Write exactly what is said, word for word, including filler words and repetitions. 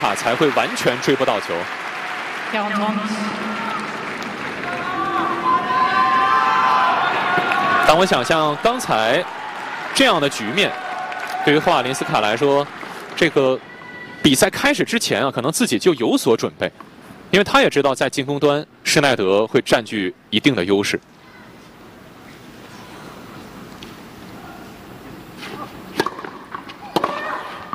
啊才会完全追不到球。但我想象刚才这样的局面，对于霍瓦林斯卡来说，这个比赛开始之前啊，可能自己就有所准备，因为他也知道在进攻端施耐德会占据一定的优势。